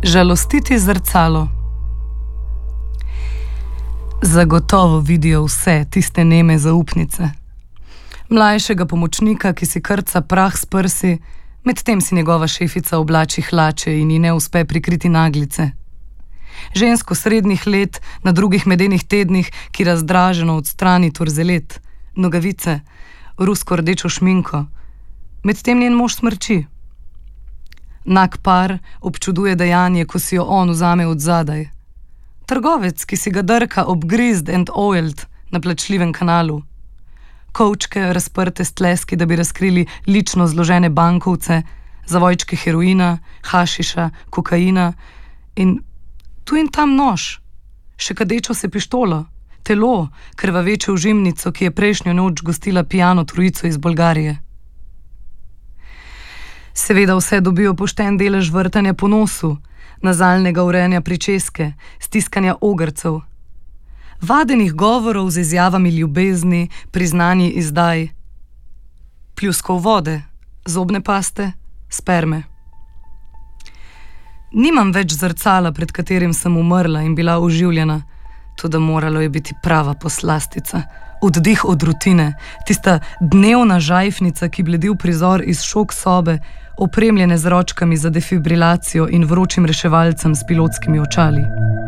Žalostiti zrcalo. Zagotovo vidijo vse tiste neme zaupnice. Mlajšega pomočnika, ki si krca prah s prsi, medtem si njegova šefica oblači hlače in ji ne uspe prikriti naglice. Žensko srednjih let na drugih medenih tednih, ki razdraženo odstrani torzelet, nogavice, rusko rdečo šminko, medtem njen mož smrči. Nag par občuduje dejanje, ko si jo on vzame od zadaj. Trgovec, ki si ga drka obgrizd and oiled na plačljivem kanalu. Kovčke razprte s tleski, da bi razkrili lično zložene bankovce, zavojčke heroina, hašiša, kokaina in tu in tam nož, še kadečo se pištolo, telo, krvaveče v žimnico, ki je prejšnjo noč gostila pijano trojico iz Bolgarije. Seveda vse dobijo pošten delež vrtanja po nosu, nazalnega urejanja pričeske, stiskanja ogrcev, vadenih govorov z izjavami ljubezni, priznanji izdaj, pljuskov vode, zobne paste, sperme. Nimam več zrcala, pred katerim sem umrla in bila oživljena, toda moralo je biti prava poslastica, oddih od rutine, tista dnevna žajfnica, ki bledil prizor iz šok sobe, opremljene z ročkami za defibrilacijo in vročim reševalcem s pilotskimi očali.